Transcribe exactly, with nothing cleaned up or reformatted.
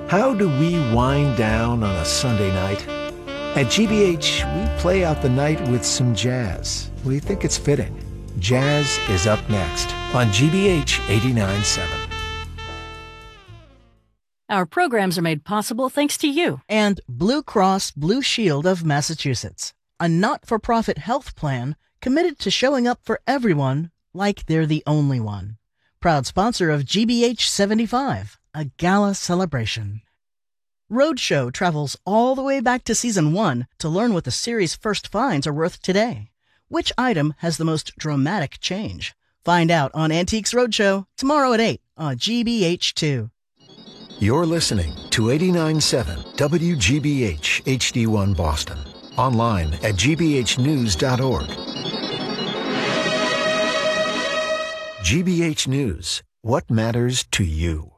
How do we wind down on a Sunday night? At G B H, we play out the night with some jazz. We think it's fitting. Jazz is up next on G B H eighty-nine point seven. Our programs are made possible thanks to you. And Blue Cross Blue Shield of Massachusetts, a not-for-profit health plan committed to showing up for everyone like they're the only one. Proud sponsor of G B H seventy-five, a gala celebration. Roadshow travels all the way back to season one to learn what the series' first finds are worth today. Which item has the most dramatic change? Find out on Antiques Roadshow tomorrow at eight on G B H two. You're listening to eighty-nine point seven W G B H H D one Boston. Online at g b h news dot org. G B H News. What matters to you?